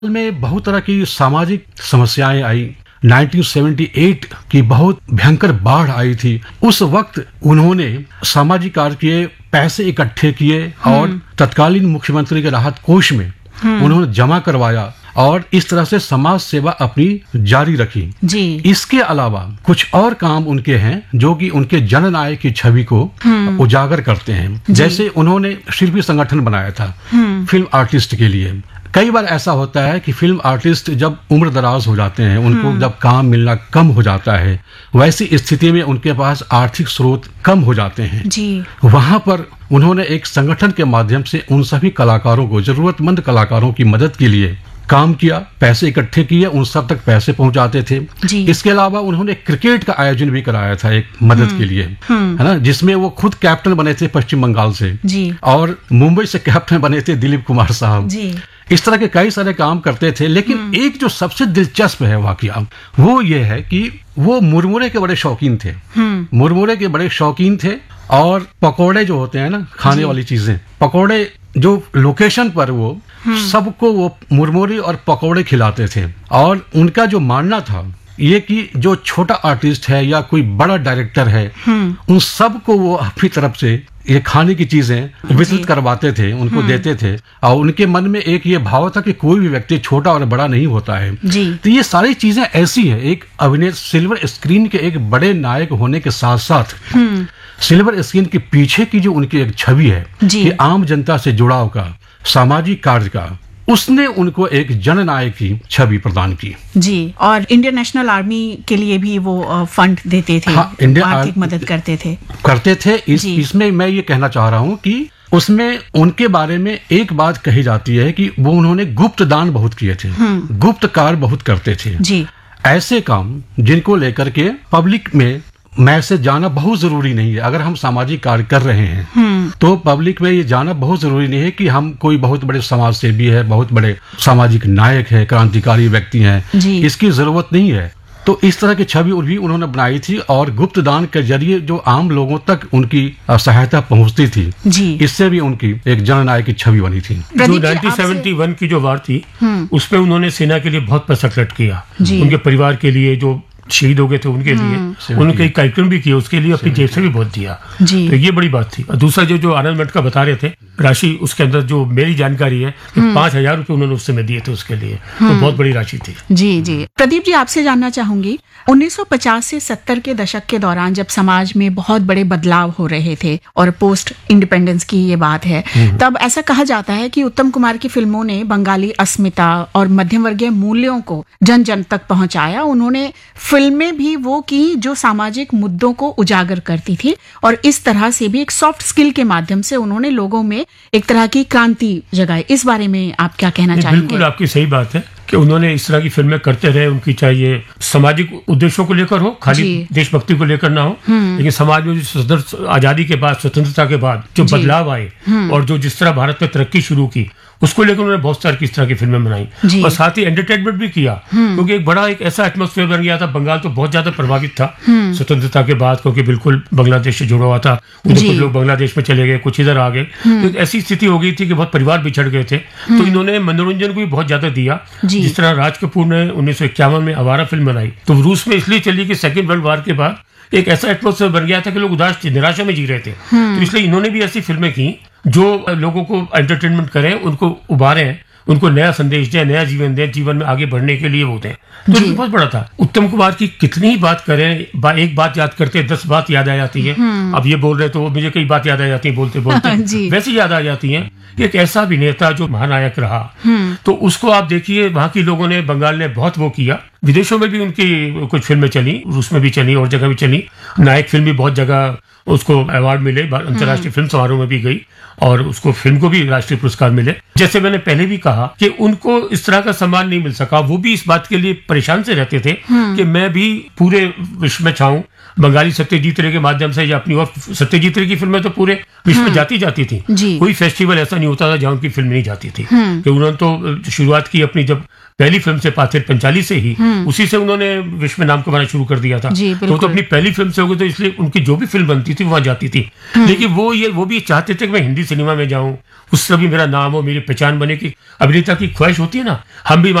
में बहुत तरह की सामाजिक समस्याएं आई। 1978 की बहुत भयंकर बाढ़ आई थी। उस वक्त उन्होंने सामाजिक कार्य किए, पैसे इकट्ठे किए और तत्कालीन मुख्यमंत्री के राहत कोष में उन्होंने जमा करवाया और इस तरह से समाज सेवा अपनी जारी रखी जी। इसके अलावा कुछ और काम उनके हैं जो कि उनके जननायक की छवि को उजागर करते हैं। जैसे उन्होंने शिल्पी संगठन बनाया था फिल्म आर्टिस्ट के लिए। कई बार ऐसा होता है कि फिल्म आर्टिस्ट जब उम्र दराज हो जाते हैं, उनको जब काम मिलना कम हो जाता है, वैसी स्थिति में उनके पास आर्थिक स्रोत कम हो जाते हैं जी। वहां पर उन्होंने एक संगठन के माध्यम से उन सभी कलाकारों को, जरूरतमंद कलाकारों की मदद के लिए काम किया, पैसे इकट्ठे किए, उन सब तक पैसे पहुंचाते थे जी। इसके अलावा उन्होंने क्रिकेट का आयोजन भी कराया था एक मदद के लिए, है ना, जिसमें वो खुद कैप्टन बने थे पश्चिम बंगाल से जी। और मुंबई से कैप्टन बने थे दिलीप कुमार साहब जी। इस तरह के कई सारे काम करते थे। लेकिन एक जो सबसे दिलचस्प है वाकया, वो ये है कि वो मुरमुरे के बड़े शौकीन थे। मुरमुरे के बड़े शौकीन थे और पकोड़े जो होते हैं ना, खाने वाली चीजें, पकोड़े जो लोकेशन पर वो सबको वो मुरमुरे और पकोड़े खिलाते थे। और उनका जो मानना था ये कि जो छोटा आर्टिस्ट है या कोई बड़ा डायरेक्टर है, उन सबको वो अपनी तरफ से ये खाने की चीजें वितरित करवाते थे, उनको देते थे। और उनके मन में एक ये भाव था कि कोई भी व्यक्ति छोटा और बड़ा नहीं होता है जी। तो ये सारी चीजें ऐसी है। एक अभिनेता सिल्वर स्क्रीन के एक बड़े नायक होने के साथ साथ सिल्वर स्क्रीन के पीछे की जो उनकी एक छवि है जी। कि आम जनता से जुड़ाव का, सामाजिक कार्य का, उसने उनको एक जननायक की छवि प्रदान की जी। और इंडियन नेशनल आर्मी के लिए भी वो फंड देते थे, आर्थिक मदद करते थे। इसमें मैं ये कहना चाह रहा हूँ कि उसमें उनके बारे में एक बात कही जाती है कि वो उन्होंने गुप्त दान बहुत किए थे, गुप्त कार्य बहुत करते थे जी। ऐसे काम जिनको लेकर के पब्लिक में मैसेज जाना बहुत जरूरी नहीं है। अगर हम सामाजिक कार्य कर रहे हैं तो पब्लिक में ये जाना बहुत जरूरी नहीं है कि हम कोई बहुत बड़े समाज सेवी है, बहुत बड़े सामाजिक नायक है, क्रांतिकारी व्यक्ति हैं, इसकी जरूरत नहीं है। तो इस तरह की छवि भी उन्होंने बनाई थी और गुप्त दान के जरिए जो आम लोगों तक उनकी सहायता पहुंचती थी जी। इससे भी उनकी एक जननायक की छवि बनी थी। जो 1971 की जो वार थी उसमें उन्होंने सेना के लिए बहुत पैसा कलेक्ट किया, उनके परिवार के लिए जो शहीद हो गए थे उनके लिए उनके कार्यक्रम भी किए, उसके लिए अपनी जेब से भी बहुत दिया जी। तो ये बड़ी बात थी। और दूसरा जो आनंद मठ का बता रहे थे राशि, उसके अंदर जो मेरी जानकारी है 5,000 रुपए उन्होंने उस समय दिए थे उसके लिए, तो बहुत बड़ी राशि थी जी। जी प्रदीप जी, आपसे जानना चाहूंगी 1950 से 70 के दशक के दौरान जब समाज में बहुत बड़े बदलाव हो रहे थे और पोस्ट इंडिपेंडेंस की ये बात है, तब ऐसा कहा जाता है कि उत्तम कुमार की फिल्मों ने बंगाली अस्मिता और मध्यम वर्गीय मूल्यों को जन जन तक पहुंचाया। उन्होंने फिल्में भी वो की जो सामाजिक मुद्दों को उजागर करती थी और इस तरह से भी एक सॉफ्ट स्किल के माध्यम से उन्होंने लोगों में एक तरह की क्रांति जगाई। इस बारे में आप क्या कहना चाहेंगे? बिल्कुल आपकी सही बात है कि उन्होंने इस तरह की फिल्में करते रहे। उनकी चाहे सामाजिक उद्देश्यों को लेकर हो, खाली देशभक्ति को लेकर ना हो, लेकिन समाज में जो आजादी के बाद, स्वतंत्रता के बाद जो बदलाव आए और जो जिस तरह भारत में तरक्की शुरू की, उसको लेकर उन्होंने बहुत सारी किस तरह की फिल्में बनाई और साथ ही एंटरटेनमेंट भी किया, क्योंकि एक ऐसा एटमॉस्फेयर बन गया था। बंगाल तो बहुत ज्यादा प्रभावित था स्वतंत्रता के बाद, क्योंकि बिल्कुल बांग्लादेश से जुड़ा हुआ था। उधर कुछ लोग बांग्लादेश में चले गए, कुछ इधर आ गए, तो ऐसी स्थिति हो गई थी कि बहुत परिवार बिछड़ गए थे। तो इन्होंने मनोरंजन को भी बहुत ज्यादा दिया। जिस तरह राज कपूर ने 1951 में आवारा फिल्म बनाई, तो रूस में इसलिए चली कि सेकेंड वर्ल्ड वॉर के बाद एक ऐसा एटमॉस्फेयर बन गया था कि लोग उदास थे, निराशा में जी रहे थे। तो इसलिए इन्होंने भी ऐसी फिल्में की जो लोगों को एंटरटेनमेंट करें, उनको उबारें, उनको नया संदेश दें, नया जीवन दें, जीवन में आगे बढ़ने के लिए वो दें। तो ये बहुत बड़ा था। उत्तम कुमार की कितनी ही बात करें, एक बात याद करते 10 बात याद आ जाती है। अब ये बोल रहे तो मुझे कई बात याद आ जाती है बोलते बोलते वैसे याद आ जाती है। एक ऐसा अभिनेता जो महानायक रहा, तो उसको आप देखिए, वहां के लोगों ने, बंगाल ने बहुत वो किया। विदेशों में भी उनकी कुछ फिल्में चली, रूस में भी चली और जगह भी चली। नायक फिल्म भी बहुत जगह उसको अवार्ड मिले, अंतर्राष्ट्रीय फिल्म समारोह में भी गई और उसको फिल्म को भी राष्ट्रीय पुरस्कार मिले। जैसे मैंने पहले भी कहा कि उनको इस तरह का सम्मान नहीं मिल सका। वो भी इस बात के लिए परेशान से रहते थे कि मैं भी पूरे विश्व में छाऊं, बंगाली सत्यजीत रे के माध्यम से या अपनी और सत्यजीत रे की फिल्में तो पूरे विश्व में जाती थी। जी। कोई फेस्टिवल ऐसा नहीं होता था जहां उनकी फिल्म नहीं जाती थी, कि उन्होंने तो शुरुआत की अपनी जब पहली फिल्म से पाथेर पंचाली से ही, उसी से उन्होंने विश्व में नाम कमाना शुरू कर दिया था। जी, तो अपनी पहली फिल्म से हो गई, तो इसलिए उनकी जो भी फिल्म बनती थी वहां जाती थी। लेकिन वो भी चाहते थे कि मैं हिंदी सिनेमा में जाऊं, उससे भी मेरा नाम हो, मेरी पहचान बने। की अभिनेता की ख्वाहिश होती है ना, हम भी